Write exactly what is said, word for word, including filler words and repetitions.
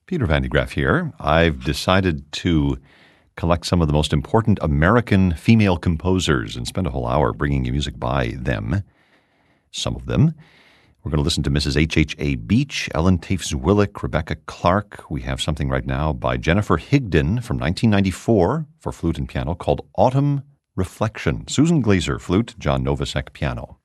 Peter Van de Graaff here. I've decided to collect some of the most important American female composers and spend a whole hour bringing you music by them, some of them. We're going to listen to Missus H H A. Beach, Ellen Tafe-Zwillich, Rebecca Clark. We have something right now by Jennifer Higdon from nineteen ninety-four for flute and piano called Autumn Reflection. Susan Glazer, flute, John Novosek, piano.